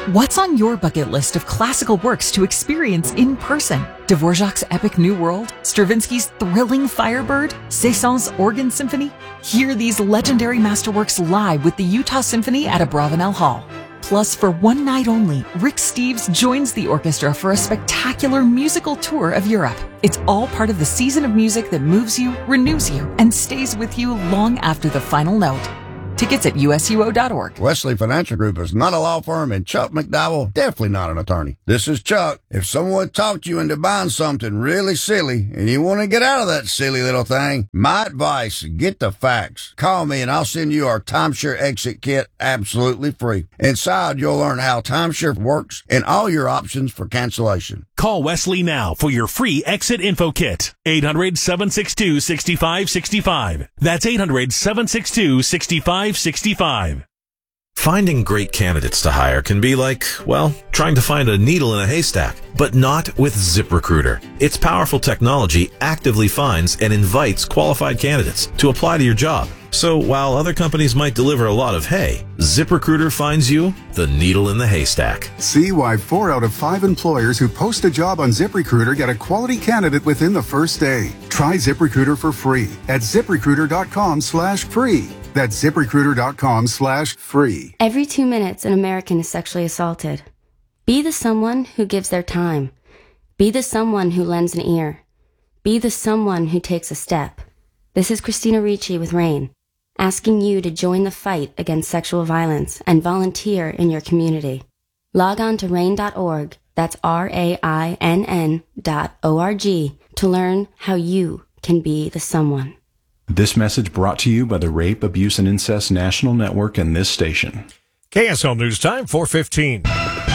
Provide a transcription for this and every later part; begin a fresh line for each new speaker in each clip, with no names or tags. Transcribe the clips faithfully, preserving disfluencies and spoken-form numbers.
What's on your bucket list of classical works to experience in person? Dvorak's epic New World, Stravinsky's thrilling Firebird, Saint-Saëns' Organ Symphony? Hear these legendary masterworks live with the Utah Symphony at Abravanel Hall. Plus, for one night only, Rick Steves joins the orchestra for a spectacular musical tour of Europe. It's all part of the season of music that moves you, renews you, and stays with you long after the final note. Tickets at U S U O dot org.
Wesley Financial Group is not a law firm, and Chuck McDowell definitely not an attorney. This is Chuck. If someone talked you into buying something really silly and you want to get out of that silly little thing, my advice, get the facts. Call me and I'll send you our timeshare exit kit absolutely free. Inside, you'll learn how timeshare works and all your options for cancellation.
Call Wesley now for your free exit info kit. eight hundred, seven six two, six five six five. That's eight hundred, seven six two, six five six five.
Finding great candidates to hire can be like, well, trying to find a needle in a haystack, but not with ZipRecruiter. Its powerful technology actively finds and invites qualified candidates to apply to your job. So while other companies might deliver a lot of hay, ZipRecruiter finds you the needle in the haystack.
See why four out of five employers who post a job on ZipRecruiter get a quality candidate within the first day. Try ZipRecruiter for free at ZipRecruiter.com slash free. That's ZipRecruiter.com slash free.
Every two minutes, an American is sexually assaulted. Be the someone who gives their time. Be the someone who lends an ear. Be the someone who takes a step. This is Christina Ricci with RAIN, asking you to join the fight against sexual violence and volunteer in your community. Log on to rain dot org, that's R A I N N dot O R G, to learn how you can be the someone.
This message brought to you by the Rape, Abuse, and Incest National Network and this station.
K S L News Time, four fifteen.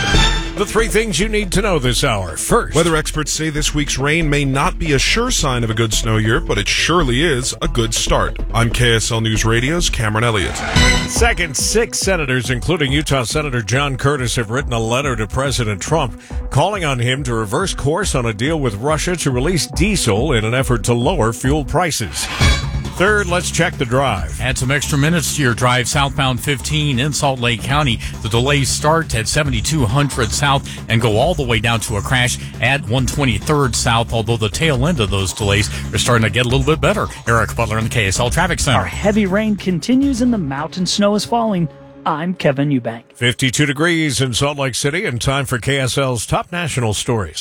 The three things you need to know this hour. First,
weather experts say this week's rain may not be a sure sign of a good snow year, but it surely is a good start. I'm K S L News Radio's Cameron Elliott.
Second, six senators, including Utah Senator John Curtis, have written a letter to President Trump calling on him to reverse course on a deal with Russia to release diesel in an effort to lower fuel prices. Third, let's check the drive.
Add some extra minutes to your drive southbound fifteen in Salt Lake County. The delays start at seventy-two hundred south and go all the way down to a crash at one twenty-third south, although the tail end of those delays are starting to get a little bit better. Eric Butler in the K S L Traffic Center.
Our heavy rain continues and the mountain snow is falling. I'm Kevin Eubank.
fifty-two degrees in Salt Lake City, and time for K S L's top national stories.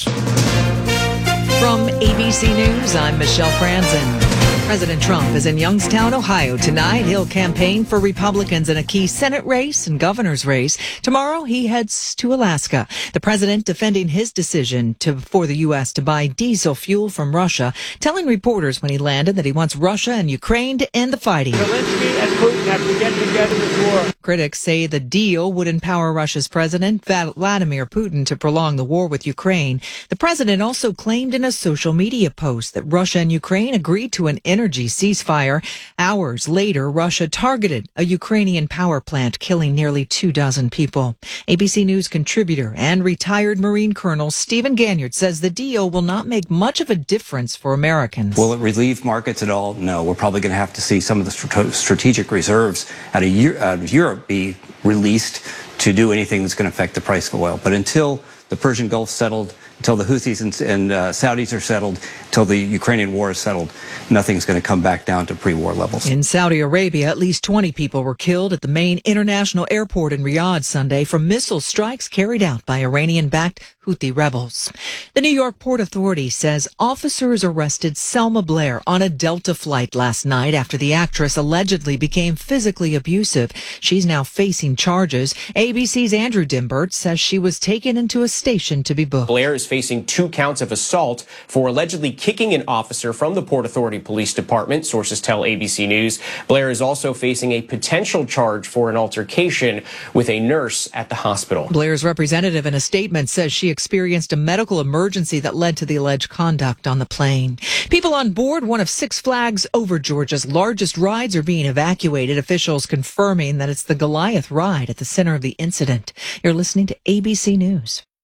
From A B C News, I'm Michelle Franzen. President Trump is in Youngstown, Ohio tonight. He'll campaign for Republicans in a key Senate race and governor's race. Tomorrow, he heads to Alaska. The president defending his decision to for the U S to buy diesel fuel from Russia, telling reporters when he landed that he wants Russia and Ukraine to end the fighting.
Zelensky and Putin have to get together this war.
Critics say the deal would empower Russia's President Vladimir Putin to prolong the war with Ukraine. The president also claimed in a social media post that Russia and Ukraine agreed to an energy ceasefire. Hours later, Russia targeted a Ukrainian power plant, killing nearly two dozen people. A B C News contributor and retired Marine Colonel Stephen Ganyard says the deal will not make much of a difference for Americans.
Will it relieve markets at all? No. We're probably going to have to see some of the st- strategic reserves out of, Euro- out of Europe be released to do anything that's going to affect the price of oil. But until the Persian Gulf settled, until the Houthis and, and uh, Saudis are settled, until the Ukrainian war is settled, nothing's going to come back down to pre-war levels.
In Saudi Arabia, at least twenty people were killed at the main international airport in Riyadh Sunday from missile strikes carried out by Iranian-backed Houthi rebels. The New York Port Authority says officers arrested Selma Blair on a Delta flight last night after the actress allegedly became physically abusive. She's now facing charges. A B C's Andrew Dimbert says she was taken into a station to be booked.
Blair is facing two counts of assault for allegedly kicking an officer from the Port Authority Police Department, sources tell A B C News. Blair is also facing a potential charge for an altercation with a nurse at the hospital.
Blair's representative in a statement says she experienced a medical emergency that led to the alleged conduct on the plane. People on board one of Six Flags Over Georgia's largest rides are being evacuated, officials confirming that it's the Goliath ride at the center of the incident. You're listening to A B C News.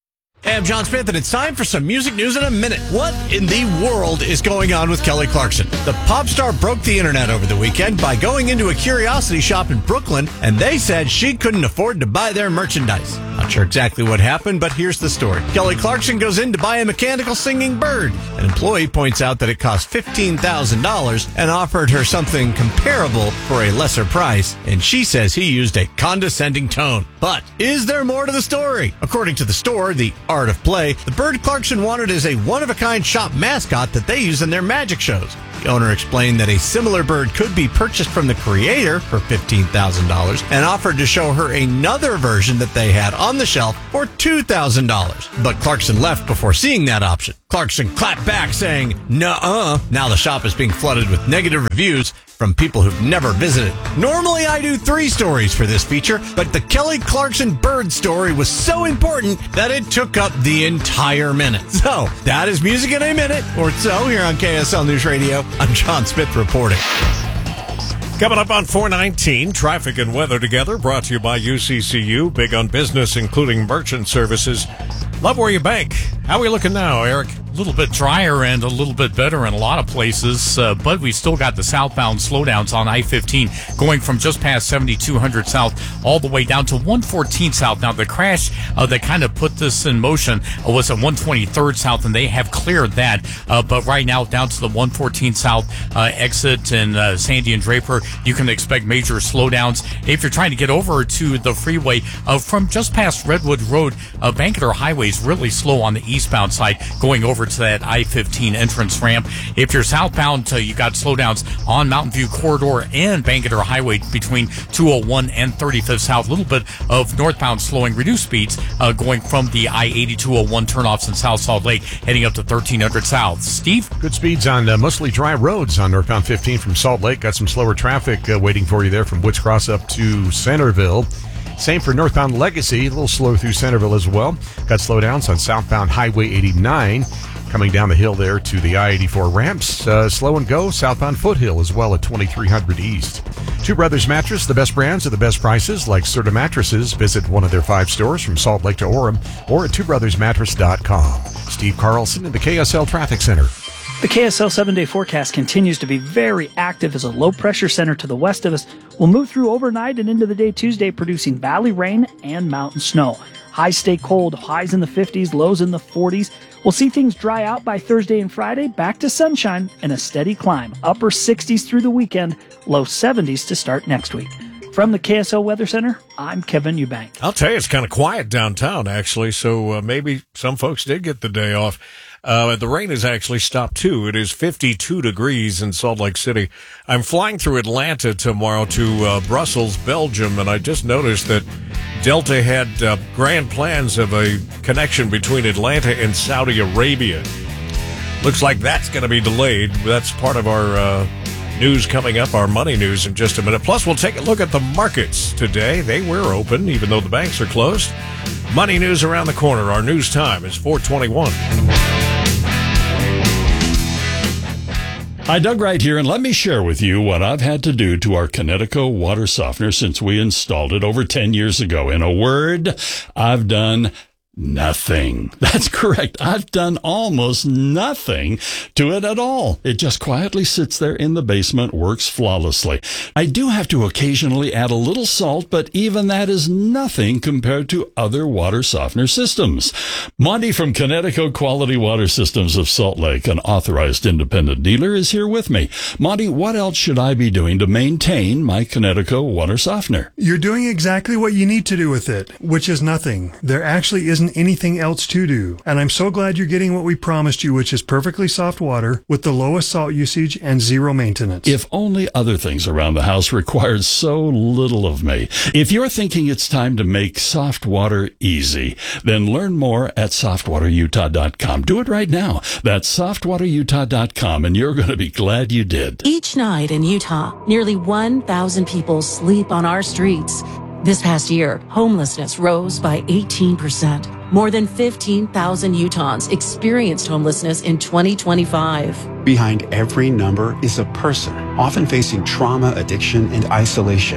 Hey, I'm John Smith, and it's time for some music news in a minute. What in the world is going on with Kelly Clarkson? The pop star broke the internet over the weekend by going into a curiosity shop in Brooklyn, and they said she couldn't afford to buy their merchandise. Not sure exactly what happened, but here's the story. Kelly Clarkson goes in to buy a mechanical singing bird. An employee points out that it cost fifteen thousand dollars and offered her something comparable for a lesser price, and she says he used a condescending tone. But is there more to the story? According to the store, the Art of Play, the bird Clarkson wanted is a one-of-a-kind shop mascot that they use in their magic shows. The owner explained that a similar bird could be purchased from the creator for fifteen thousand dollars and offered to show her another version that they had on the shelf for two thousand dollars. But Clarkson left before seeing that option. Clarkson clapped back saying, "Nuh-uh." Now the shop is being flooded with negative reviews from people who've never visited. Normally I do three stories for this feature, but the Kelly Clarkson bird story was so important that it took up the entire minute. So, that is Music in a Minute, or so, here on K S L News Radio. I'm John Smith reporting.
Coming up on four nineteen, traffic and weather together, brought to you by U C C U, big on business, including merchant services. Love where you bank. How are we looking now, Eric?
A little bit drier and a little bit better in a lot of places, uh, but we still got the southbound slowdowns on I fifteen going from just past seventy-two hundred south all the way down to one fourteen south. Now, the crash uh, that kind of put this in motion uh, was at one twenty-third south, and they have cleared that. Uh, but right now, down to the one fourteen south uh, exit in uh, Sandy and Draper, you can expect major slowdowns. If you're trying to get over to the freeway uh, from just past Redwood Road, uh, Bangerter Highway is really slow on the eastbound side going over to that I fifteen entrance ramp. If you're southbound, uh, you got slowdowns on Mountain View Corridor and Bangerter Highway between two oh one and thirty-fifth south. A little bit of northbound slowing, reduced speeds uh, going from the I eighty two oh one turnoffs in South Salt Lake heading up to thirteen hundred south. Steve?
Good speeds on uh, mostly dry roads on northbound fifteen from Salt Lake. Got some slower traffic uh, waiting for you there from Woods Cross up to Centerville. Same for northbound Legacy, a little slow through Centerville as well. Got slowdowns on southbound Highway eighty-nine. Coming down the hill there to the I eighty-four ramps. Uh, slow and go, southbound Foothill as well at twenty-three hundred east. Two Brothers Mattress, the best brands at the best prices, like Serta Mattresses. Visit one of their five stores from Salt Lake to Orem or at two brothers mattress dot com. Steve Carlson in the K S L Traffic Center.
The K S L seven-day forecast continues to be very active as a low-pressure center to the west of us will move through overnight and into the day Tuesday, producing valley rain and mountain snow. Highs stay cold, highs in the fifties, lows in the forties. We'll see things dry out by Thursday and Friday, back to sunshine and a steady climb. Upper sixties through the weekend, low seventies to start next week. From the K S L Weather Center, I'm Kevin Eubank.
I'll tell you, it's kind of quiet downtown, actually, so uh, maybe some folks did get the day off. Uh, the rain has actually stopped, too. It is fifty-two degrees in Salt Lake City. I'm flying through Atlanta tomorrow to uh, Brussels, Belgium, and I just noticed that Delta had uh, grand plans of a connection between Atlanta and Saudi Arabia. Looks like that's going to be delayed. That's part of our uh, news coming up, our money news in just a minute. Plus, we'll take a look at the markets today. They were open, even though the banks are closed. Money news around the corner. Our news time is four twenty-one.
Hi, Doug Wright here, and let me share with you what I've had to do to our Kinetico water softener since we installed it over ten years ago. In a word, I've done nothing. That's correct. I've done almost nothing to it at all. It just quietly sits there in the basement, works flawlessly. I do have to occasionally add a little salt, but even that is nothing compared to other water softener systems. Monty from Kinetico Quality Water Systems of Salt Lake, an authorized independent dealer, is here with me. Monty, what else should I be doing to maintain my Kinetico water softener?
You're doing exactly what you need to do with it, which is nothing. There actually isn't anything else to do. And I'm so glad you're getting what we promised you, which is perfectly soft water with the lowest salt usage and zero maintenance.
If only other things around the house required so little of me. If you're thinking it's time to make soft water easy, then learn more at soft water utah dot com. Do it right now. That's soft water utah dot com, and you're going to be glad you did.
Each night in Utah, nearly one thousand people sleep on our streets. This past year, homelessness rose by eighteen percent. More than fifteen thousand Utahns experienced homelessness in twenty twenty-five.
Behind every number is a person, often facing trauma, addiction, and isolation.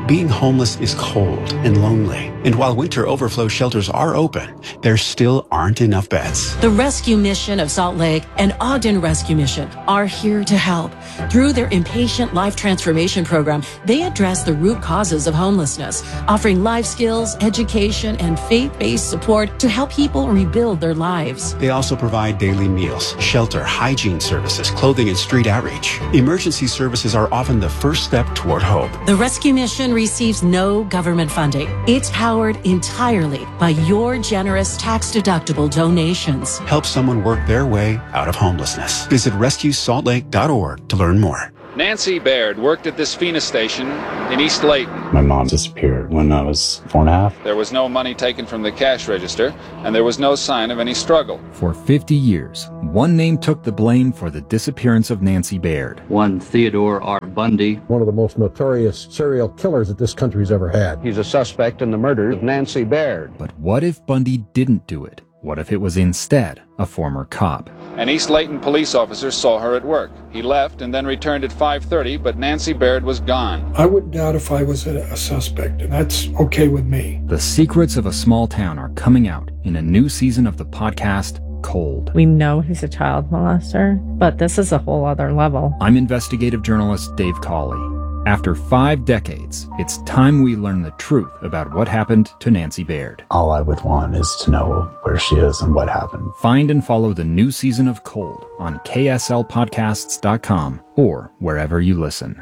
being homeless is cold and lonely. And while winter overflow shelters are open, there still aren't enough beds.
The Rescue Mission of Salt Lake and Ogden Rescue Mission are here to help. Through their Inpatient Life Transformation Program, they address the root causes of homelessness, offering life skills, education, and faith-based support to help people rebuild their lives.
They also provide daily meals, shelter, hygiene services, clothing, and street outreach. Emergency services are often the first step toward hope.
The Rescue Mission receives no government funding. It's powered entirely by your generous tax-deductible donations.
Help someone work their way out of homelessness. Visit rescue salt lake dot org to learn more.
Nancy Baird worked at this FENA station in East Layton.
My mom disappeared when I was four and a half.
There was no money taken from the cash register, and there was no sign of any struggle.
For fifty years, one name took the blame for the disappearance of Nancy Baird.
One Theodore R. Bundy.
One of the most notorious serial killers that this country's ever had.
He's a suspect in the murder of Nancy Baird.
But what if Bundy didn't do it? What if it was instead a former cop?
An East Layton police officer saw her at work. He left and then returned at five thirty, but Nancy Baird was gone.
I wouldn't doubt if I was a, a suspect, and that's okay with me.
The secrets of a small town are coming out in a new season of the podcast, Cold.
We know he's a child molester, but this is a whole other level.
I'm investigative journalist Dave Cawley. After five decades, it's time we learn the truth about what happened to Nancy Baird.
All I would want is to know where she is and what happened.
Find and follow the new season of Cold on K S L podcasts dot com or wherever you listen.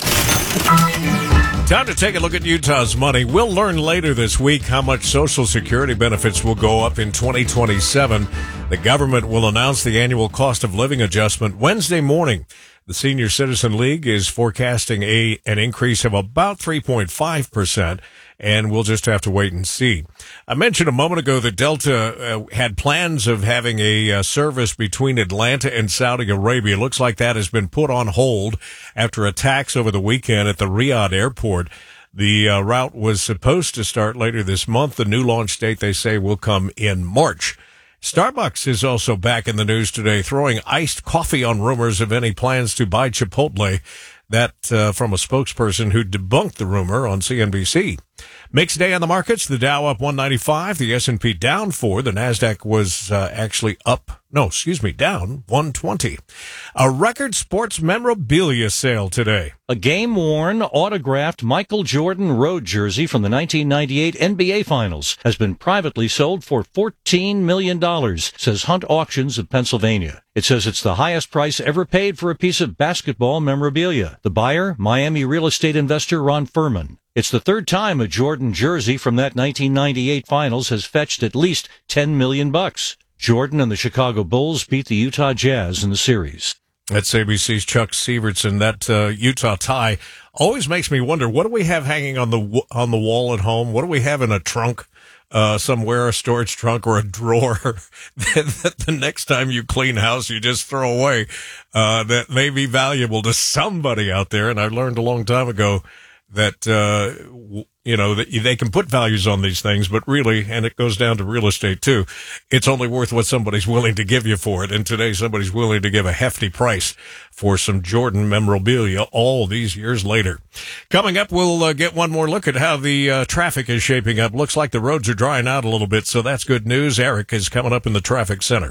Time to take a look at Utah's money. We'll learn later this week how much Social Security benefits will go up in twenty twenty-seven. The government will announce the annual cost of living adjustment Wednesday morning. The Senior Citizen League is forecasting a an increase of about three point five percent, and we'll just have to wait and see. I mentioned a moment ago that Delta uh, had plans of having a uh, service between Atlanta and Saudi Arabia. Looks like that has been put on hold after attacks over the weekend at the Riyadh airport. The uh, route was supposed to start later this month. The new launch date, they say, will come in March. Starbucks is also back in the news today, throwing iced coffee on rumors of any plans to buy Chipotle. That uh, from a spokesperson who debunked the rumor on C N B C. Mixed day on the markets. The Dow up one ninety-five, the S and P down four. The Nasdaq was uh, actually up, no, excuse me, down one twenty. A record sports memorabilia sale today.
A game-worn, autographed Michael Jordan road jersey from the nineteen ninety-eight N B A Finals has been privately sold for fourteen million dollars, says Hunt Auctions of Pennsylvania. It says it's the highest price ever paid for a piece of basketball memorabilia. The buyer, Miami real estate investor Ron Furman. It's the third time a Jordan jersey from that nineteen ninety-eight Finals has fetched at least ten million bucks. Jordan and the Chicago Bulls beat the Utah Jazz in the series.
That's A B C's Chuck Sievertson. That uh, Utah tie always makes me wonder, what do we have hanging on the on the wall at home? What do we have in a trunk uh, somewhere, a storage trunk or a drawer that, that the next time you clean house you just throw away uh, that may be valuable to somebody out there? And I learned a long time ago that, uh, you know, that they can put values on these things, but really, and it goes down to real estate too, it's only worth what somebody's willing to give you for it. And today somebody's willing to give a hefty price for some Jordan memorabilia all these years later. Coming up, we'll uh, get one more look at how the uh, traffic is shaping up. Looks like the roads are drying out a little bit, so that's good news. Eric is coming up in the traffic center.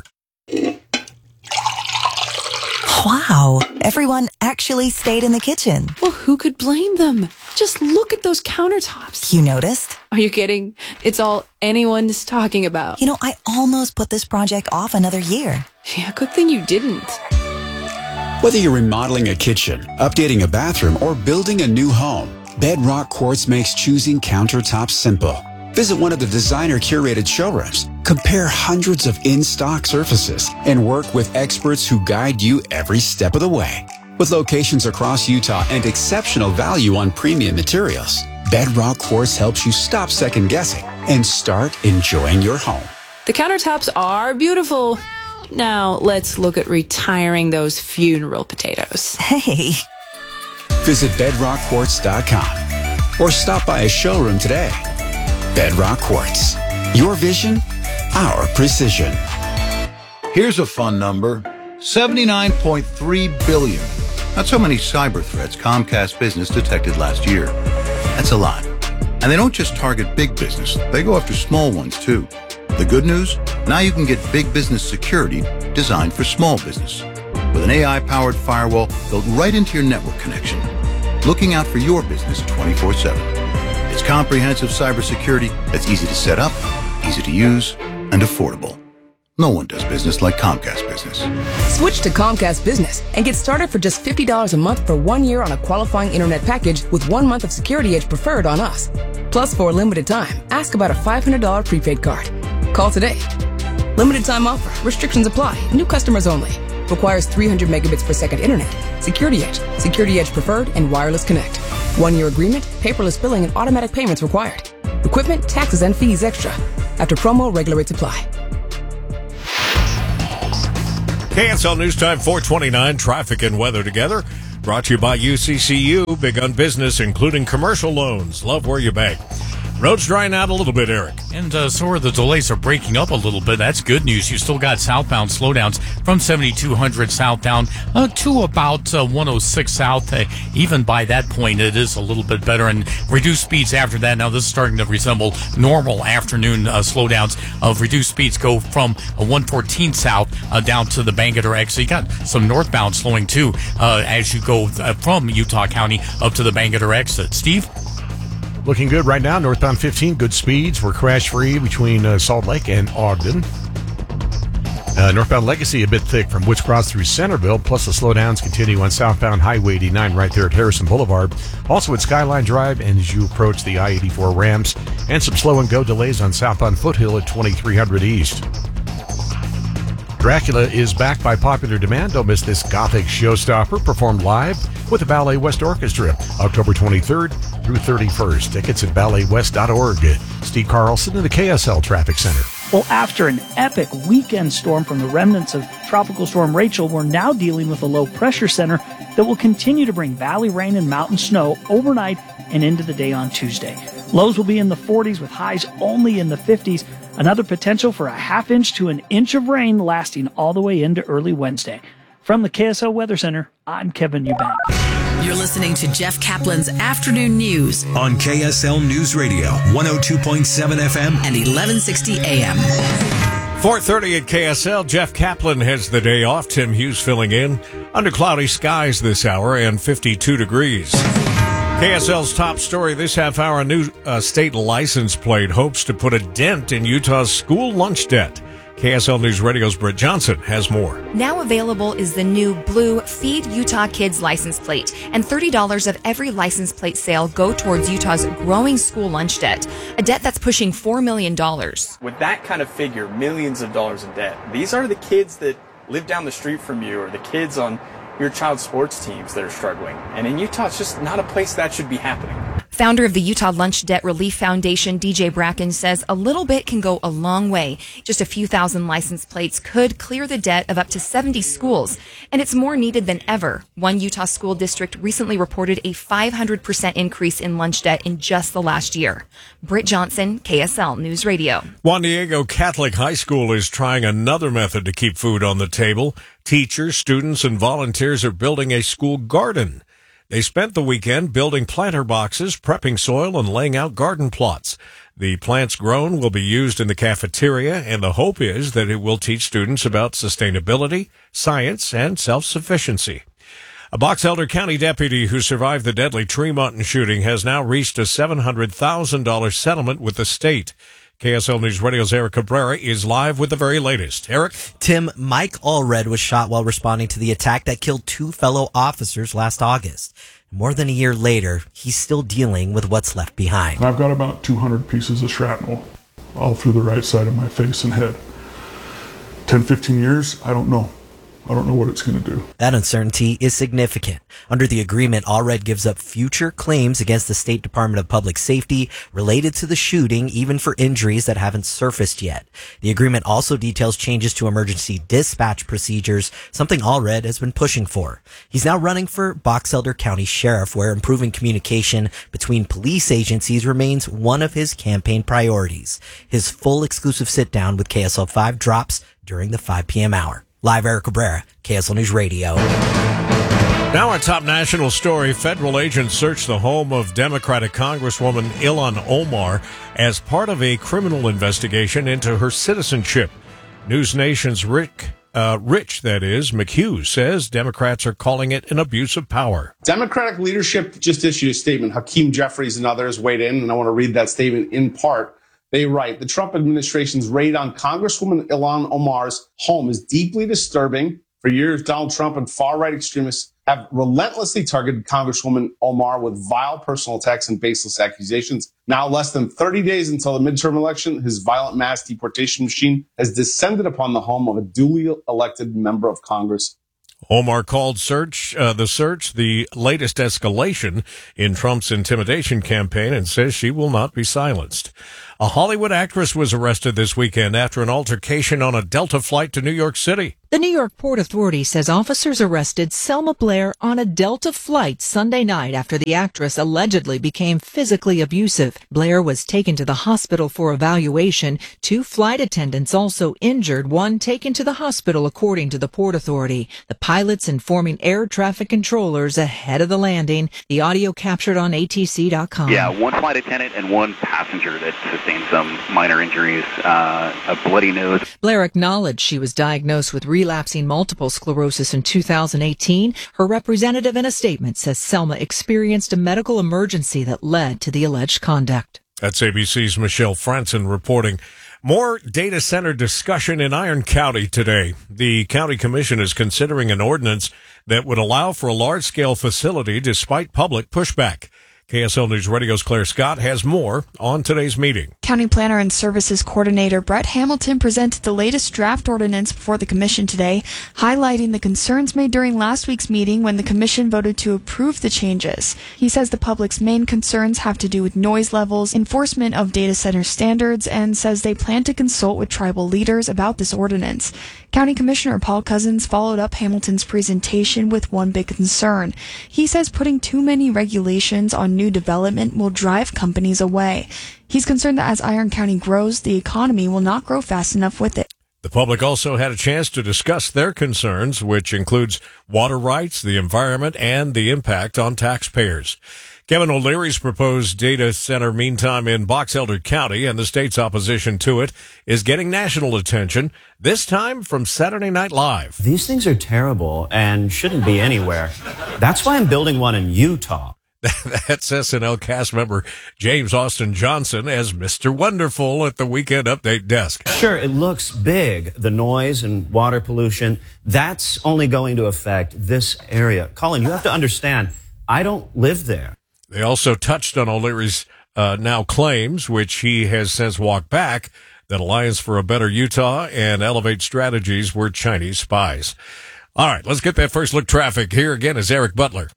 Wow, everyone actually stayed in the kitchen.
Well, who could blame them? Just look at those countertops.
You noticed?
Are you kidding? It's all anyone's talking about.
You know, I almost put this project off another year.
Yeah, good thing you didn't.
Whether you're remodeling a kitchen, updating a bathroom, or building a new home, Bedrock Quartz makes choosing countertops simple. Visit one of the designer-curated showrooms, compare hundreds of in-stock surfaces, and work with experts who guide you every step of the way. With locations across Utah and exceptional value on premium materials, Bedrock Quartz helps you stop second-guessing and start enjoying your home.
The countertops are beautiful. Now, let's look at retiring those funeral potatoes.
Hey.
Visit bedrock quartz dot com or stop by a showroom today. Bedrock Quartz. Your vision, our precision.
Here's a fun number. seventy-nine point three billion. That's how many cyber threats Comcast Business detected last year. That's a lot. And they don't just target big business, they go after small ones too. The good news? Now you can get big business security designed for small business. With an A I-powered firewall built right into your network connection, looking out for your business twenty-four seven. It's comprehensive cybersecurity that's easy to set up, easy to use, and affordable. No one does business like Comcast Business.
Switch to Comcast Business and get started for just fifty dollars a month for one year on a qualifying internet package with one month of Security Edge Preferred on us. Plus, for a limited time, ask about a five hundred dollars prepaid card. Call today. Limited time offer. Restrictions apply. New customers only. Requires three hundred megabits per second internet. Security Edge, Security Edge Preferred, and Wireless Connect. One-year agreement, paperless billing, and automatic payments required. Equipment, taxes, and fees extra. After promo, regular rates apply.
K S L News Time four twenty-nine, traffic and weather together. Brought to you by U C C U, big on business, including commercial loans. Love where you bank. Roads drying out a little bit, Eric.
And uh, so are the delays are breaking up a little bit. That's good news. You still got southbound slowdowns from seventy-two hundred south down uh, to about uh, one oh six south. Uh, even by that point, it is a little bit better. And reduced speeds after that. Now, this is starting to resemble normal afternoon uh, slowdowns of reduced speeds go from uh, one fourteen south uh, down to the Bangerter exit. You got some northbound slowing, too, uh, as you go uh, from Utah County up to the Bangerter exit. Steve?
Looking good right now. Northbound fifteen, good speeds. We're crash-free between uh, Salt Lake and Ogden. Uh, northbound Legacy a bit thick from Woods Cross through Centerville, plus the slowdowns continue on southbound Highway eighty-nine right there at Harrison Boulevard. Also at Skyline Drive and as you approach the I eighty-four ramps. And some slow-and-go delays on southbound Foothill at twenty-three hundred East. Dracula is back by popular demand. Don't miss this gothic showstopper performed live with the Ballet West Orchestra, October twenty-third through thirty-first. Tickets at ballet west dot org. Steve Carlson in the K S L Traffic Center.
Well, after an epic weekend storm from the remnants of Tropical Storm Rachel, we're now dealing with a low pressure center that will continue to bring valley rain and mountain snow overnight and into the day on Tuesday. Lows will be in the forties with highs only in the fifties. Another potential for a half inch to an inch of rain lasting all the way into early Wednesday. From the K S L Weather Center, I'm Kevin Eubank.
You're listening to Jeff Kaplan's Afternoon News
on K S L News Radio, one oh two point seven F M
and eleven sixty A M.
four thirty at K S L. Jeff Kaplan has the day off. Tim Hughes filling in. Under cloudy skies this hour and fifty-two degrees. K S L's top story this half hour, a new uh, state license plate hopes to put a dent in Utah's school lunch debt. K S L News Radio's Britt Johnson has more.
Now available is the new blue Feed Utah Kids license plate, and thirty dollars of every license plate sale go towards Utah's growing school lunch debt, a debt that's pushing four million dollars.
With that kind of figure, millions of dollars in debt, these are the kids that live down the street from you or the kids on your child's sports teams that are struggling. And in Utah, it's just not a place that should be happening.
Founder of the Utah Lunch Debt Relief Foundation, D J Bracken, says a little bit can go a long way. Just a few thousand license plates could clear the debt of up to seventy schools, and it's more needed than ever. One Utah school district recently reported a five hundred percent increase in lunch debt in just the last year. Britt Johnson, K S L News Radio.
Juan Diego Catholic High School is trying another method to keep food on the table. Teachers, students, and volunteers are building a school garden. They spent the weekend building planter boxes, prepping soil, and laying out garden plots. The plants grown will be used in the cafeteria, and the hope is that it will teach students about sustainability, science, and self-sufficiency. A Box Elder County deputy who survived the deadly Tremont shooting has now reached a seven hundred thousand dollars settlement with the state. K S L News Radio's Eric Cabrera is live with the very latest. Eric?
Tim, Mike Allred was shot while responding to the attack that killed two fellow officers last August. More than a year later, he's still dealing with what's left behind.
I've got about two hundred pieces of shrapnel all through the right side of my face and head. ten, fifteen years, I don't know. I don't know what it's going to do.
That uncertainty is significant. Under the agreement, Allred gives up future claims against the State Department of Public Safety related to the shooting, even for injuries that haven't surfaced yet. The agreement also details changes to emergency dispatch procedures, something Allred has been pushing for. He's now running for Box Elder County Sheriff, where improving communication between police agencies remains one of his campaign priorities. His full exclusive sit-down with K S L five drops during the five p.m. hour. Live, Eric Cabrera, K S L News Radio.
Now our top national story. Federal agents searched the home of Democratic Congresswoman Ilhan Omar as part of a criminal investigation into her citizenship. News Nation's Rick, uh, Rich, that is, McHugh says Democrats are calling it an abuse of power.
Democratic leadership just issued a statement. Hakeem Jeffries and others weighed in, and I want to read that statement in part. They write, the Trump administration's raid on Congresswoman Ilhan Omar's home is deeply disturbing. For years, Donald Trump and far-right extremists have relentlessly targeted Congresswoman Omar with vile personal attacks and baseless accusations. Now, less than thirty days until the midterm election, his violent mass deportation machine has descended upon the home of a duly elected member of Congress.
Omar called search uh, the search the latest escalation in Trump's intimidation campaign and says she will not be silenced. A Hollywood actress was arrested this weekend after an altercation on a Delta flight to New York City.
The New York Port Authority says officers arrested Selma Blair on a Delta flight Sunday night after the actress allegedly became physically abusive. Blair was taken to the hospital for evaluation. Two flight attendants also injured, one taken to the hospital, according to the Port Authority. The pilots informing air traffic controllers ahead of the landing. The audio captured on A T C dot com.
Yeah, one flight attendant and one passenger that sustained some minor injuries, uh, a bloody nose.
Blair acknowledged she was diagnosed with relapsing multiple sclerosis in two thousand eighteen. Her representative in a statement says Selma experienced a medical emergency that led to the alleged conduct.
That's A B C's Michelle Franson reporting. More data center discussion in Iron County today. The county commission is considering an ordinance that would allow for a large-scale facility despite public pushback. K S L News Radio's Claire Scott has more on today's meeting.
County Planner and Services Coordinator Brett Hamilton presented the latest draft ordinance before the commission today, highlighting the concerns made during last week's meeting when the commission voted to approve the changes. He says the public's main concerns have to do with noise levels, enforcement of data center standards, and says they plan to consult with tribal leaders about this ordinance. County Commissioner Paul Cousins followed up Hamilton's presentation with one big concern. He says putting too many regulations on new development will drive companies away. He's concerned that as Iron County grows, the economy will not grow fast enough with it.
The public also had a chance to discuss their concerns, which includes water rights, the environment, and the impact on taxpayers. Kevin O'Leary's proposed data center, meantime, in Box Elder County, and the state's opposition to it is getting national attention, this time from Saturday Night Live.
These things are terrible and shouldn't be anywhere. That's why I'm building one in Utah.
That's S N L cast member James Austin Johnson as Mister Wonderful at the Weekend Update desk.
Sure, it looks big, the noise and water pollution. That's only going to affect this area. Colin, you have to understand, I don't live there.
They also touched on O'Leary's uh, now claims, which he has since walked back, that Alliance for a Better Utah and Elevate Strategies were Chinese spies. All right, let's get that first look traffic. Here again is Eric Butler.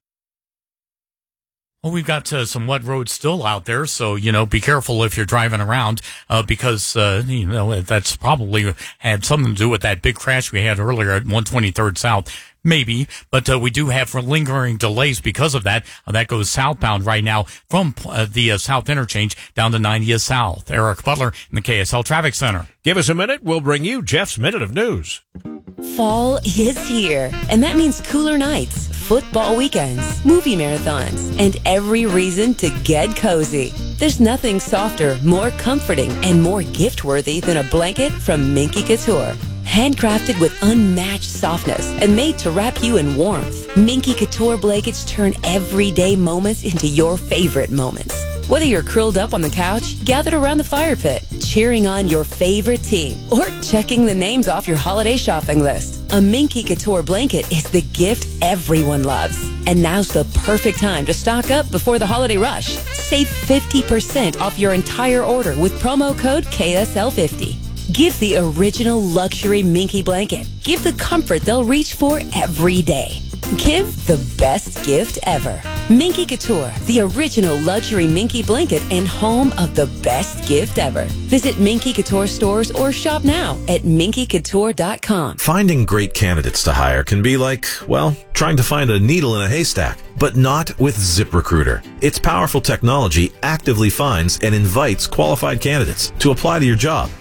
Well, we've got uh, some wet roads still out there, so, you know, be careful if you're driving around, uh, because, uh, you know, that's probably had something to do with that big crash we had earlier at one twenty-third South. Maybe, but uh, we do have lingering delays because of that. Uh, that goes southbound right now from uh, the uh, South Interchange down to ninetieth South. Eric Butler in the K S L Traffic Center.
Give us a minute. We'll bring you Jeff's Minute of News.
Fall is here, and that means cooler nights, football weekends, movie marathons, and every reason to get cozy. There's nothing softer, more comforting, and more gift-worthy than a blanket from Minky Couture. Handcrafted with unmatched softness and made to wrap you in warmth, Minky Couture blankets turn everyday moments into your favorite moments. Whether you're curled up on the couch, gathered around the fire pit, cheering on your favorite team, or checking the names off your holiday shopping list, a Minky Couture blanket is the gift everyone loves. And now's the perfect time to stock up before the holiday rush. Save fifty percent off your entire order with promo code K S L fifty. Give the original luxury Minky blanket. Give the comfort they'll reach for every day. Give the best gift ever. Minky Couture, the original luxury Minky blanket and home of the best gift ever. Visit Minky Couture stores or shop now at minky couture dot com.
Finding great candidates to hire can be like, well, trying to find a needle in a haystack, but not with ZipRecruiter. Its powerful technology actively finds and invites qualified candidates to apply to your job.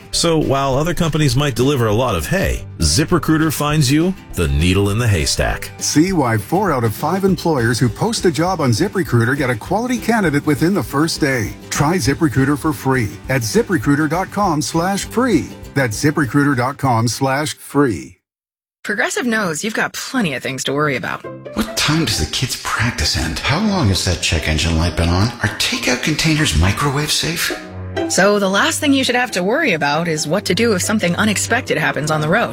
So while other companies might deliver a lot of hay, ZipRecruiter finds you the needle in the haystack.
See why four out of five employers who post a job on ZipRecruiter get a quality candidate within the first day. Try ZipRecruiter for free at ZipRecruiter.com slash free. That's ZipRecruiter.com slash free.
Progressive knows you've got plenty of things to worry about.
What time does the kids' practice end? How long has that check engine light been on? Are takeout containers microwave safe?
So the last thing you should have to worry about is what to do if something unexpected happens on the road.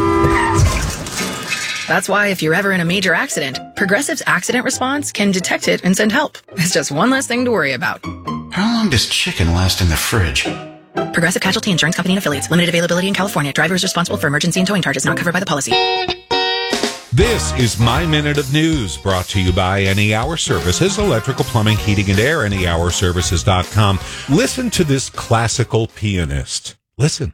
That's why if you're ever in a major accident, Progressive's accident response can detect it and send help. It's just one less thing to worry about.
How long does chicken last in the fridge?
Progressive Casualty Insurance Company and Affiliates. Limited availability in California. Driver is responsible for emergency and towing charges not covered by the policy.
This is My Minute of News, brought to you by Any Hour Services, electrical, plumbing, heating, and air, any hour services dot com. Listen to this classical pianist. Listen.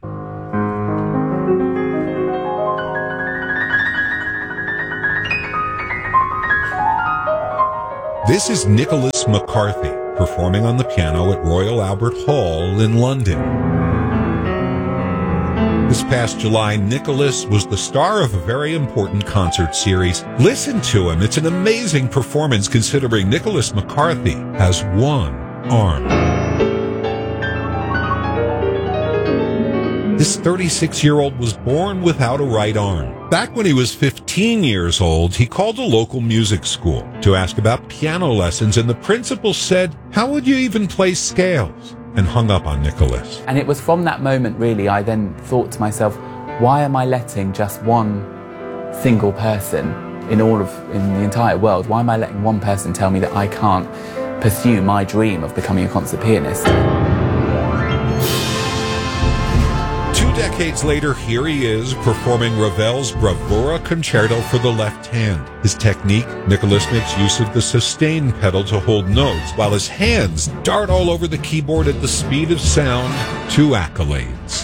This is Nicholas McCarthy, performing on the piano at Royal Albert Hall in London. This past July, Nicholas was the star of a very important concert series. Listen to him. It's an amazing performance considering Nicholas McCarthy has one arm. This thirty-six-year-old was born without a right arm. Back when he was fifteen years old, he called a local music school to ask about piano lessons, and the principal said, "How would you even play scales?" and hung up on Nicholas.
And it was from that moment, really, I then thought to myself, why am I letting just one single person in all of, in the entire world, why am I letting one person tell me that I can't pursue my dream of becoming a concert pianist?
Two decades later, here he is performing Ravel's Bravura Concerto for the left hand. His technique, Nicholas makes use of the sustain pedal to hold notes, while his hands dart all over the keyboard at the speed of sound. Two accolades.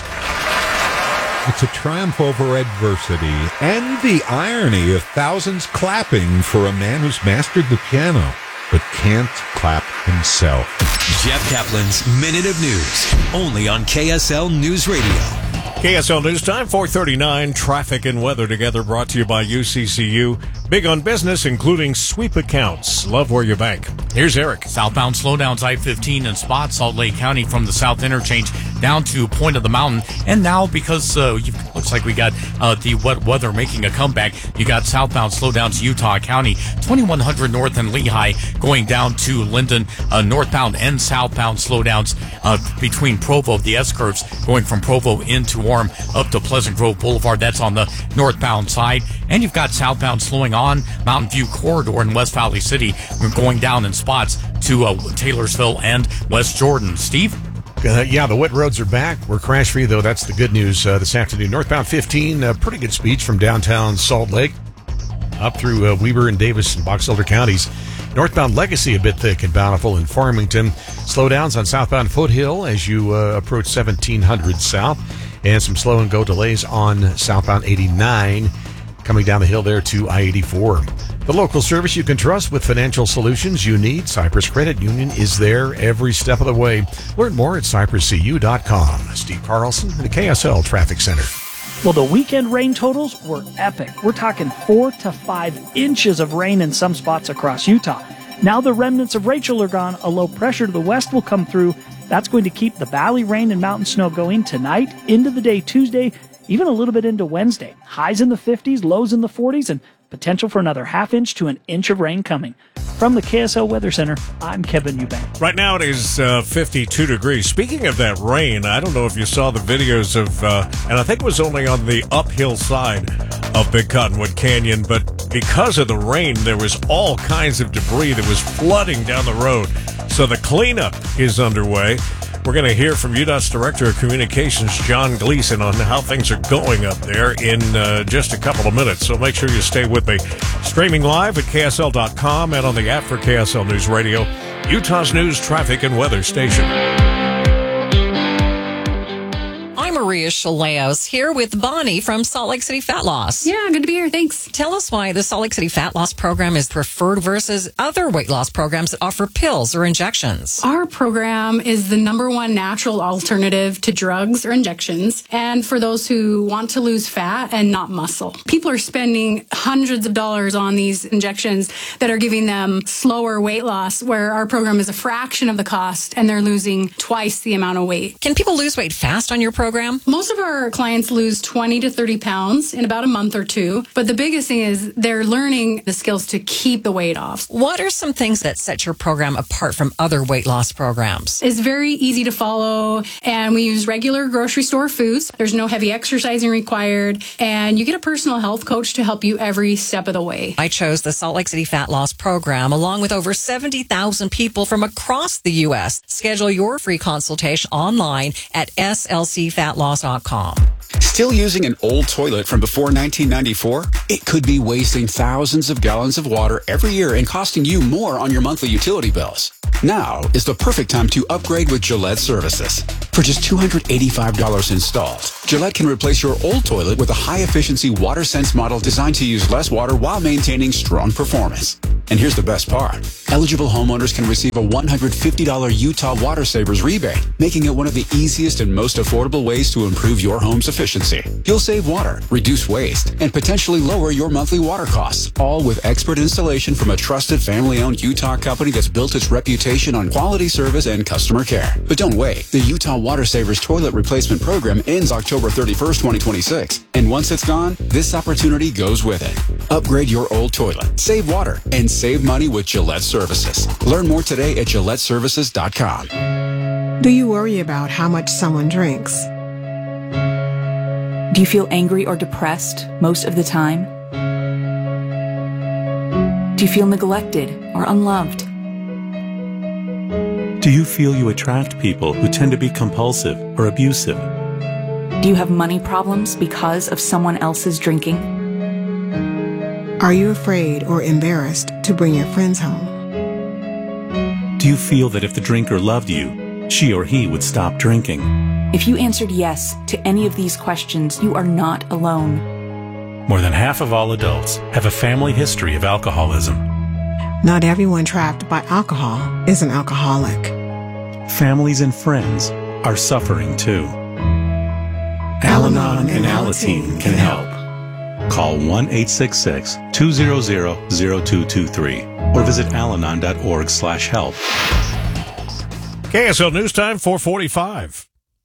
It's a triumph over adversity and the irony of thousands clapping for a man who's mastered the piano but can't clap himself.
Jeff Kaplan's Minute of News, only on K S L News Radio.
K S L News Time, four thirty-nine. Traffic and weather together, brought to you by U C C U. Big on business, including sweep accounts. Love where you bank. Here's Eric.
Southbound slowdowns I fifteen in spots, Salt Lake County from the south interchange down to Point of the Mountain. And now, because uh, you, looks like we got uh, the wet weather making a comeback, you got southbound slowdowns Utah County, twenty-one hundred north and Lehigh going down to Linden, uh, northbound and southbound slowdowns uh, between Provo, the S-curves going from Provo into Orem up to Pleasant Grove Boulevard. That's on the northbound side. And you've got southbound slowing on Mountain View Corridor in West Valley City. We're going down in spots to uh, Taylorsville and West Jordan. Steve?
Uh, yeah, the wet roads are back. We're crash-free, though. That's the good news uh, this afternoon. Northbound fifteen, uh, pretty good speeds from downtown Salt Lake up through uh, Weber and Davis and Box Elder counties. Northbound Legacy a bit thick and Bountiful in Farmington. Slowdowns on southbound Foothill as you uh, approach seventeen hundred south. And some slow and go delays on southbound eighty-nine coming down the hill there to I eighty-four. The local service you can trust with financial solutions you need. Cypress Credit Union is there every step of the way. Learn more at cypress c u dot com. Steve Carlson, the K S L Traffic Center.
Well, the weekend rain totals were epic. We're talking four to five inches of rain in some spots across Utah. Now the remnants of Rachel are gone. A low pressure to the west will come through. That's going to keep the valley rain and mountain snow going tonight, into the day Tuesday, even a little bit into Wednesday. Highs in the fifties, lows in the forties, and potential for another half inch to an inch of rain coming. From the K S L Weather Center, I'm Kevin Eubank.
Right now it is uh, fifty-two degrees. Speaking of that rain, I don't know if you saw the videos of, uh, and I think it was only on the uphill side of Big Cottonwood Canyon, but because of the rain, there was all kinds of debris that was flooding down the road. So the cleanup is underway. We're going to hear from U DOT's Director of Communications, John Gleason, on how things are going up there in uh, just a couple of minutes. So make sure you stay with me. Streaming live at K S L dot com and on the app for K S L News Radio, Utah's news, traffic, and weather station.
Hi, Maria Chaleos here with Bonnie from Salt Lake City Fat Loss.
Yeah, good to be here. Thanks.
Tell us why the Salt Lake City Fat Loss program is preferred versus other weight loss programs that offer pills or injections.
Our program is the number one natural alternative to drugs or injections, and for those who want to lose fat and not muscle. People are spending hundreds of dollars on these injections that are giving them slower weight loss, where our program is a fraction of the cost and they're losing twice the amount of weight.
Can people lose weight fast on your program?
Most of our clients lose twenty to thirty pounds in about a month or two, but the biggest thing is they're learning the skills to keep the weight off.
What are some things that set your program apart from other weight loss programs?
It's very easy to follow, and we use regular grocery store foods. There's no heavy exercising required, and you get a personal health coach to help you every step of the way.
I chose the Salt Lake City Fat Loss program along with over seventy thousand people from across the U S. Schedule your free consultation online at S L C fat loss dot com.
Still using an old toilet from before nineteen ninety-four? It could be wasting thousands of gallons of water every year and costing you more on your monthly utility bills. Now is the perfect time to upgrade with Gillette Services. For just two hundred eighty-five dollars installed, Gillette can replace your old toilet with a high-efficiency WaterSense model designed to use less water while maintaining strong performance. And here's the best part. Eligible homeowners can receive a one hundred fifty dollars Utah Water Savers rebate, making it one of the easiest and most affordable ways to improve your home's efficiency. You'll save water, reduce waste, and potentially lower your monthly water costs, all with expert installation from a trusted family-owned Utah company that's built its reputation on quality service and customer care. But don't wait. The Utah Water Savers Toilet Replacement Program ends October thirty-first, twenty twenty-six. And once it's gone, this opportunity goes with it. Upgrade your old toilet, save water, and save money with Gillette Services. Learn more today at Gillette Services dot com.
Do you worry about how much someone drinks?
Do you feel angry or depressed most of the time? Do you feel neglected or unloved?
Do you feel you attract people who tend to be compulsive or abusive?
Do you have money problems because of someone else's drinking?
Are you afraid or embarrassed to bring your friends home?
Do you feel that if the drinker loved you, she or he would stop drinking?
If you answered yes to any of these questions, you are not alone.
More than half of all adults have a family history of alcoholism.
Not everyone trapped by alcohol is an alcoholic.
Families and friends are suffering too. Al-Anon and Alateen can help. Call one eight six six, two zero zero, zero two two three or visit alanon dot org slash help.
K S L News Time, four forty-five.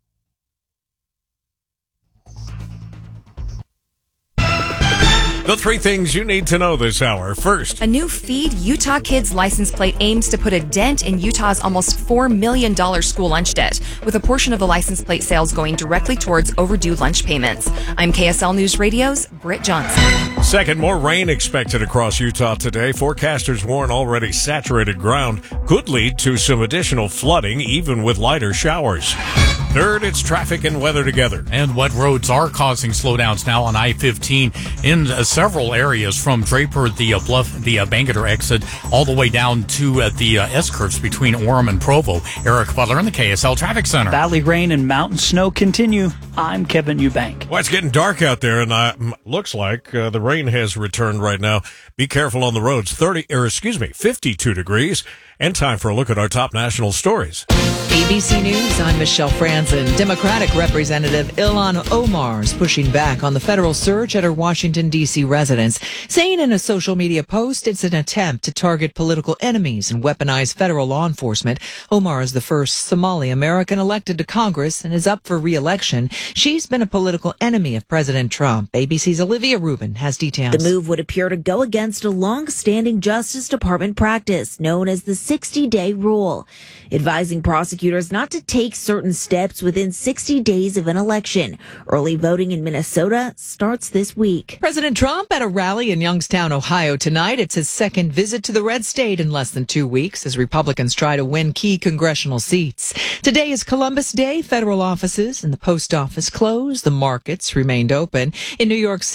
The three things you need to know this hour. First,
a new Feed Utah Kids license plate aims to put a dent in Utah's almost four million dollars school lunch debt, with a portion of the license plate sales going directly towards overdue lunch payments. I'm K S L News Radio's Britt Johnson.
Second, more rain expected across Utah today. Forecasters warn already saturated ground could lead to some additional flooding, even with lighter showers. Third, it's traffic and weather together.
And wet roads are causing slowdowns now on I fifteen in uh, several areas, from Draper, the uh, Bluff, the uh, Bangerter exit, all the way down to uh, the uh, S-curves between Orem and Provo. Eric Butler in the K S L Traffic Center.
Valley rain and mountain snow continue. I'm Kevin Eubank.
Well, it's getting dark out there, and uh, looks like uh, the rain has returned right now. Be careful on the roads. thirty, or excuse me, fifty-two degrees. And time for a look at our top national stories.
A B C News, I'm Michelle Franzen. Democratic Representative Ilhan Omar is pushing back on the federal search at her Washington, D C residence, saying in a social media post it's an attempt to target political enemies and weaponize federal law enforcement. Omar is the first Somali American elected to Congress and is up for re-election. She's been a political enemy of President Trump. A B C's Olivia Rubin has details.
The move would appear to go against a long-standing Justice Department practice known as the sixty-day rule, advising prosecutors not to take certain steps within sixty days of an election. Early voting in Minnesota starts this week.
President Trump at a rally in Youngstown, Ohio tonight. It's his second visit to the red state in less than two weeks as Republicans try to win key congressional seats. Today is Columbus Day. Federal offices and the post office closed. The markets remained open. In New York City,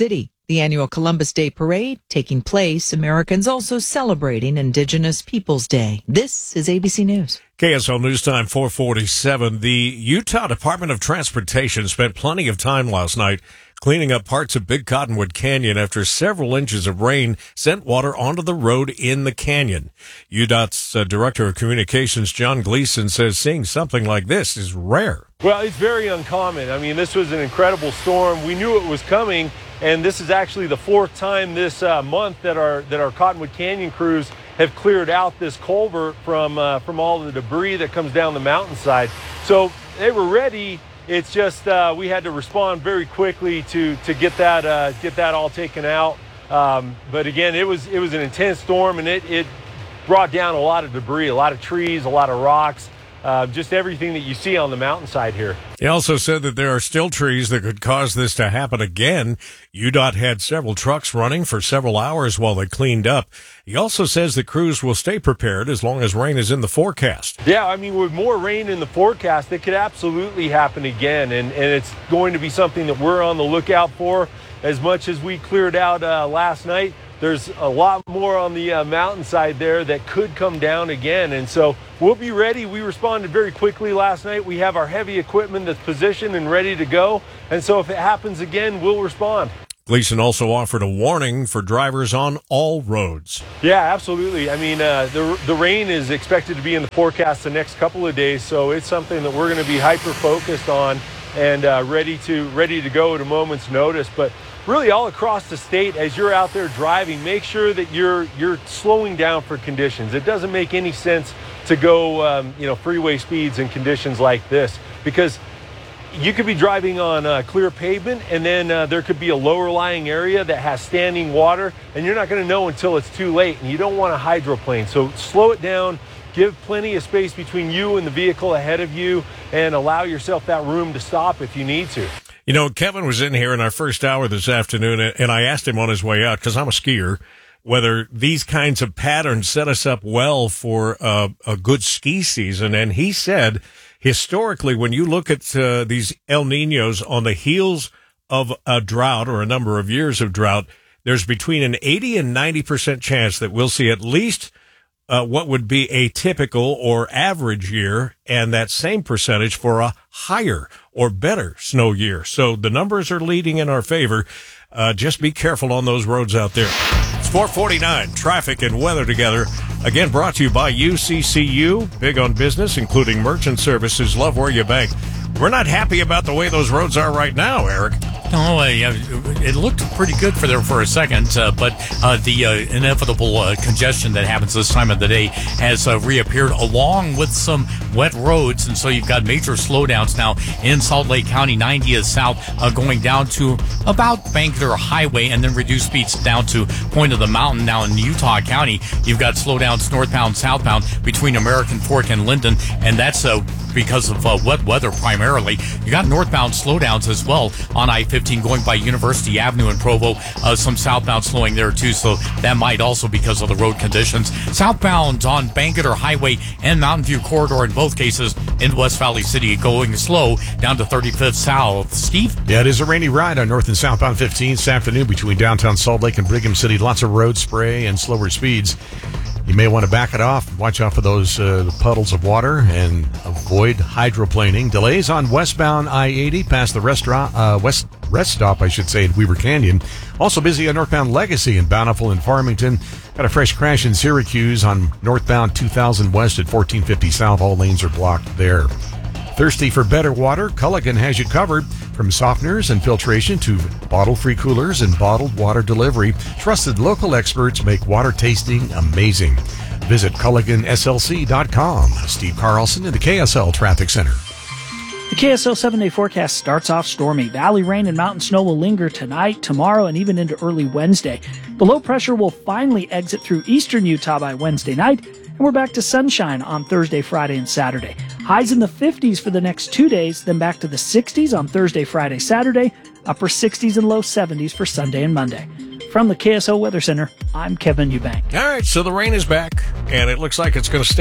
The annual Columbus Day Parade taking place, Americans also celebrating Indigenous Peoples Day. This is A B C News.
K S L News Time four forty-seven. The Utah Department of Transportation spent plenty of time last night cleaning up parts of Big Cottonwood Canyon after several inches of rain sent water onto the road in the canyon. U DOT's uh, Director of Communications, John Gleason, says seeing something like this is rare.
Well, it's very uncommon. I mean, this was an incredible storm. We knew it was coming, and this is actually the fourth time this uh, month that our that our Cottonwood Canyon crews have cleared out this culvert from uh, from all the debris that comes down the mountainside. So they were ready. It's just uh, we had to respond very quickly to to get that uh, get that all taken out. Um, but again, it was it was an intense storm, and it it brought down a lot of debris, a lot of trees, a lot of rocks. Uh, just everything that you see on the mountainside here.
He also said that there are still trees that could cause this to happen again. U DOT had several trucks running for several hours while they cleaned up. He also says the crews will stay prepared as long as rain is in the forecast.
Yeah, I mean, with more rain in the forecast, it could absolutely happen again, and, and it's going to be something that we're on the lookout for. As much as we cleared out uh, last night, there's a lot more on the uh, mountainside there that could come down again. And so we'll be ready. We responded very quickly last night. We have our heavy equipment that's positioned and ready to go. And so if it happens again, we'll respond.
Gleason also offered a warning for drivers on all roads.
Yeah, absolutely. I mean, uh, the, the rain is expected to be in the forecast the next couple of days. So it's something that we're going to be hyper-focused on and uh, ready to ready to go at a moment's notice. But really all across the state, as you're out there driving, make sure that you're you're slowing down for conditions. It doesn't make any sense to go um, you know freeway speeds in conditions like this, because you could be driving on uh, clear pavement, and then uh, there could be a lower lying area that has standing water, and you're not going to know until it's too late, and you don't want to hydroplane. So slow it down, give plenty of space between you and the vehicle ahead of you, and allow yourself that room to stop if you need to.
You know, Kevin was in here in our first hour this afternoon, and I asked him on his way out, because I'm a skier, whether these kinds of patterns set us up well for uh, a good ski season. And he said, historically, when you look at uh, these El Niños on the heels of a drought or a number of years of drought, there's between an eighty and ninety percent chance that we'll see at least Uh, what would be a typical or average year, and that same percentage for a higher or better snow year. So the numbers are leading in our favor. Uh, just be careful on those roads out there. It's four forty-nine, traffic and weather together. Again, brought to you by U C C U, big on business, including merchant services. Love where you bank. We're not happy about the way those roads are right now, Eric.
No, uh, yeah, it looked pretty good for there for a second, uh, but uh, the uh, inevitable uh, congestion that happens this time of the day has uh, reappeared, along with some wet roads, and so you've got major slowdowns now in Salt Lake County. ninetieth south uh, going down to about Banker Highway, and then reduced speeds down to Point of the Mountain. Now in Utah County, you've got slowdowns northbound, southbound between American Fork and Linden, and that's uh, because of uh, wet weather primarily. You got northbound slowdowns as well on I fifteen going by University Avenue in Provo. Uh, some southbound slowing there too, so that might also because of the road conditions. Southbound on Bangerter Highway and Mountain View Corridor in both cases in West Valley City going slow down to thirty-fifth south. Steve?
Yeah, it is a rainy ride on north and southbound fifteen this afternoon between downtown Salt Lake and Brigham City. Lots of road spray and slower speeds. You may want to back it off. Watch out for those uh, puddles of water and avoid hydroplaning. Delays on westbound I eighty past the restaurant, uh, west rest stop, I should say, in Weaver Canyon. Also busy on northbound Legacy in Bountiful and Farmington. Got a fresh crash in Syracuse on northbound two thousand west at fourteen fifty south. All lanes are blocked there. Thirsty for better water? Culligan has you covered. From softeners and filtration to bottle-free coolers and bottled water delivery, trusted local experts make water tasting amazing. Visit Culligan S L C dot com. Steve Carlson in the K S L Traffic Center.
The K S L seven-day forecast starts off stormy. Valley rain and mountain snow will linger tonight, tomorrow, and even into early Wednesday. The low pressure will finally exit through eastern Utah by Wednesday night, and we're back to sunshine on Thursday, Friday, and Saturday. Highs in the fifties for the next two days, then back to the sixties on Thursday, Friday, Saturday, upper sixties and low seventies for Sunday and Monday. From the K S L Weather Center, I'm Kevin Eubank.
All right, so the rain is back, and it looks like it's going to stay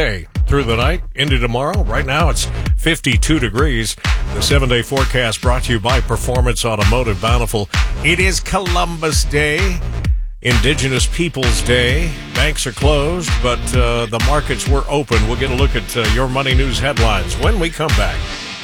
through the night into tomorrow. Right now it's fifty-two degrees. The seven-day forecast brought to you by Performance Automotive Bountiful. It is Columbus Day, Indigenous Peoples Day. Banks are closed, but uh, the markets were open. We'll get a look at uh, your Money News headlines when we come back.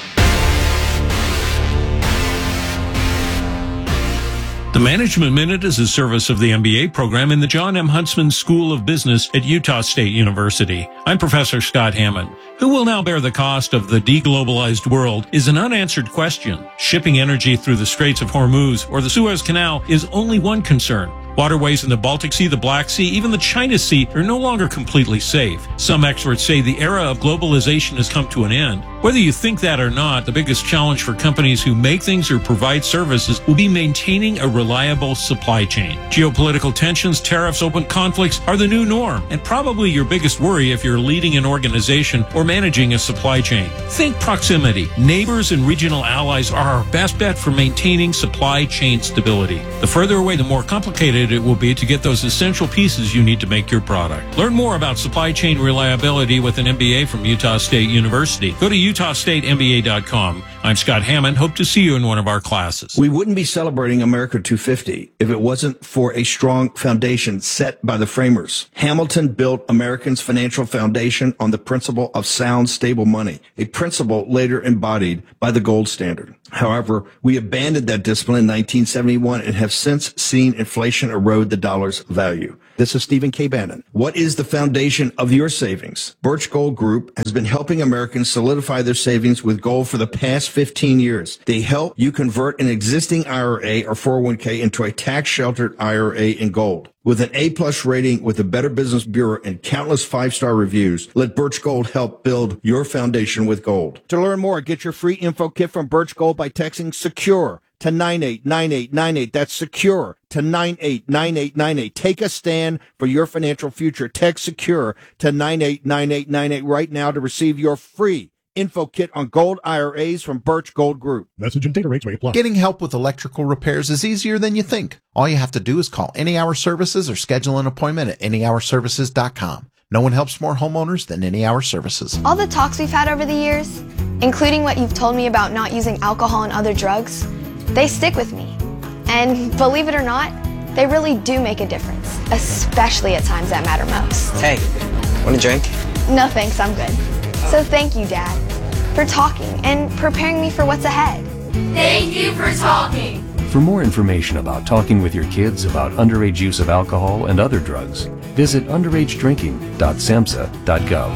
The Management Minute is a service of the M B A program in the John M. Huntsman School of Business at Utah State University. I'm Professor Scott Hammond. Who will now bear the cost of the deglobalized world is an unanswered question. Shipping energy through the Straits of Hormuz or the Suez Canal is only one concern. Waterways in the Baltic Sea, the Black Sea, even the China Sea are no longer completely safe. Some experts say the era of globalization has come to an end. Whether you think that or not, the biggest challenge for companies who make things or provide services will be maintaining a reliable supply chain. Geopolitical tensions, tariffs, open conflicts are the new norm, and probably your biggest worry if you're leading an organization or managing a supply chain. Think proximity. Neighbors and regional allies are our best bet for maintaining supply chain stability. The further away, the more complicated it will be to get those essential pieces you need to make your product. Learn more about supply chain reliability with an M B A from Utah State University. Go to utah state m b a dot com. I'm Scott Hammond. Hope to see you in one of our classes.
We wouldn't be celebrating America two fifty if it wasn't for a strong foundation set by the framers. Hamilton built Americans' financial foundation on the principle of sound, stable money, a principle later embodied by the gold standard. However, we abandoned that discipline in nineteen seventy-one and have since seen inflation erode the dollar's value. This is Stephen K. Bannon. What is the foundation of your savings? Birch Gold Group has been helping Americans solidify their savings with gold for the past fifteen years. They help you convert an existing I R A or four oh one k into a tax-sheltered I R A in gold. With an A-plus rating with the Better Business Bureau and countless five-star reviews, let Birch Gold help build your foundation with gold. To learn more, get your free info kit from Birch Gold by texting SECURE to nine eight nine eight nine eight. That's SECURE to nine eight nine eight nine eight. Take a stand for your financial future. Text SECURE to nine eight nine eight nine eight right now to receive your free info kit on gold I R As from Birch Gold Group.
Message and data rates may apply.
Getting help with electrical repairs is easier than you think. All you have to do is call Any Hour Services or schedule an appointment at any hour services dot com. No one helps more homeowners than Any Hour Services.
All the talks we've had over the years, including what you've told me about not using alcohol and other drugs, they stick with me. And believe it or not, they really do make a difference, especially at times that matter most.
Hey, want a drink?
No thanks, I'm good. So thank you, Dad, for talking and preparing me for what's ahead.
Thank you for talking.
For more information about talking with your kids about underage use of alcohol and other drugs, visit underage drinking dot samhsa dot gov.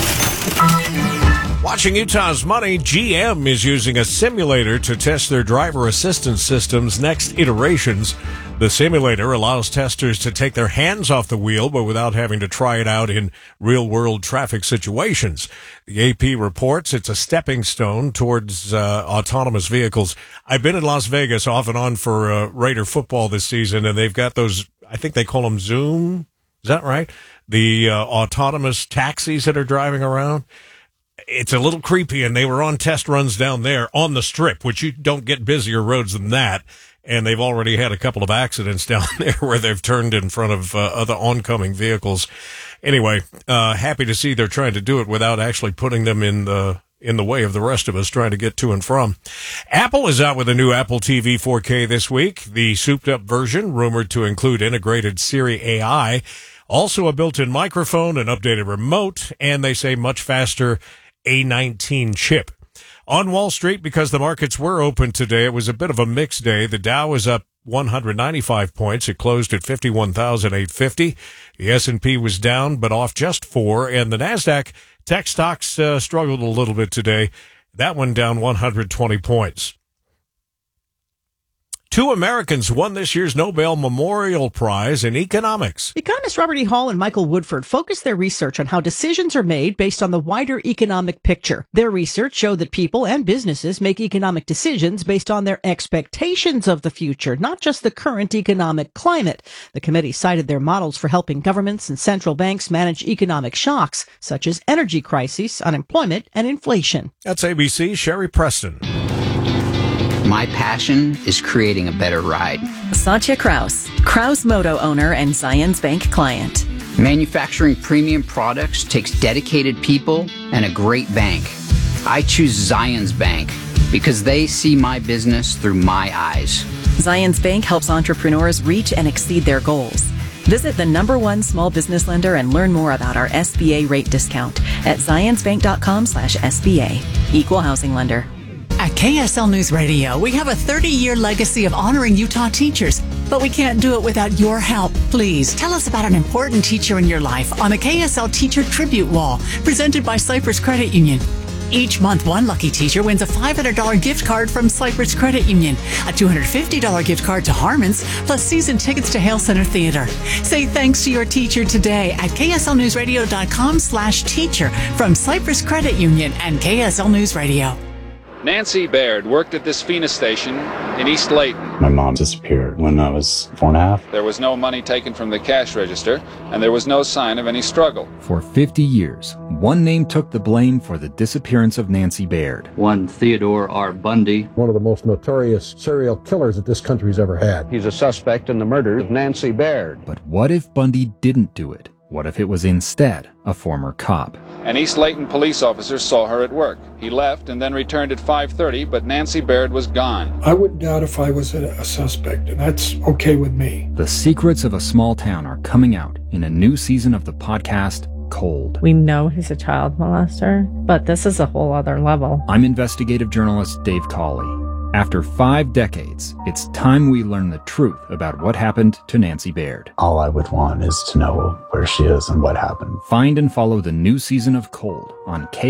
Watching Utah's Money, G M is using a simulator to test their driver assistance system's next iterations. The simulator allows testers to take their hands off the wheel, but without having to try it out in real-world traffic situations. The A P reports it's a stepping stone towards uh, autonomous vehicles. I've been in Las Vegas off and on for uh, Raider football this season, and they've got those, I think they call them Zoom. Is that right? The uh, autonomous taxis that are driving around. It's a little creepy, and they were on test runs down there on the Strip, which you don't get busier roads than that. And they've already had a couple of accidents down there where they've turned in front of uh, other oncoming vehicles. Anyway, uh, happy to see they're trying to do it without actually putting them in the in the way of the rest of us trying to get to and from. Apple is out with a new Apple T V four K this week. The souped-up version, rumored to include integrated Siri A I, also a built-in microphone, an updated remote, and they say much faster A nineteen chip. On Wall Street, because the markets were open today, it was a bit of a mixed day. The Dow was up one hundred ninety-five points. It closed at fifty-one thousand eight hundred fifty. The S and P was down, but off just four. And the NASDAQ tech stocks uh, struggled a little bit today. That one down one hundred twenty points. Two Americans won this year's Nobel Memorial Prize in economics.
Economists Robert E. Hall and Michael Woodford focused their research on how decisions are made based on the wider economic picture. Their research showed that people and businesses make economic decisions based on their expectations of the future, not just the current economic climate. The committee cited their models for helping governments and central banks manage economic shocks, such as energy crises, unemployment, and inflation.
That's A B C's Sherry Preston.
My passion is creating a better ride.
Satya Kraus, Kraus Moto owner and Zions Bank client.
Manufacturing premium products takes dedicated people and a great bank. I choose Zions Bank because they see my business through my eyes.
Zions Bank helps entrepreneurs reach and exceed their goals. Visit the number one small business lender and learn more about our S B A rate discount at zionsbank.com slash SBA. Equal housing lender.
At K S L News Radio, we have a thirty-year legacy of honoring Utah teachers, but we can't do it without your help. Please tell us about an important teacher in your life on the K S L Teacher Tribute Wall, presented by Cypress Credit Union. Each month, one lucky teacher wins a five hundred dollars gift card from Cypress Credit Union, a two hundred fifty dollars gift card to Harmon's, plus season tickets to Hale Center Theater. Say thanks to your teacher today at kslnewsradio.com slash teacher from Cypress Credit Union and K S L News Radio.
Nancy Baird worked at this Phoenix station in East Layton.
My mom disappeared when I was four and a half.
There was no money taken from the cash register, and there was no sign of any struggle.
For fifty years, one name took the blame for the disappearance of Nancy Baird.
One Theodore R. Bundy.
One of the most notorious serial killers that this country's ever had.
He's a suspect in the murder of Nancy Baird.
But what if Bundy didn't do it? What if it was instead a former cop?
An East Layton police officer saw her at work. He left and then returned at five thirty, but Nancy Baird was gone.
I wouldn't doubt if I was a, a suspect, and that's okay with me.
The secrets of a small town are coming out in a new season of the podcast, Cold.
We know he's a child molester, but this is a whole other level.
I'm investigative journalist Dave Cawley. After five decades, it's time we learn the truth about what happened to Nancy Baird.
All I would want is to know where she is and what happened.
Find and follow the new season of Cold on K